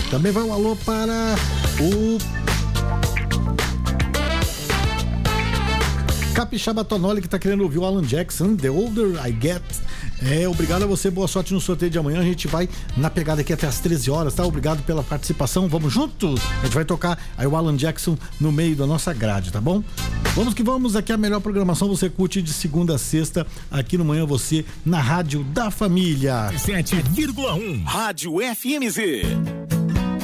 Também vai um alô para o Capixaba Tonoli, que tá querendo ouvir o Alan Jackson, The Older I Get. Obrigado a você, boa sorte no sorteio de amanhã. A gente vai na pegada aqui até as 13 horas, tá? Obrigado pela participação, vamos juntos? A gente vai tocar aí o Alan Jackson no meio da nossa grade, tá bom? Vamos que vamos, aqui a melhor programação você curte de segunda a sexta, aqui no Manhã Você, na Rádio da Família. 7,1 Rádio FMZ.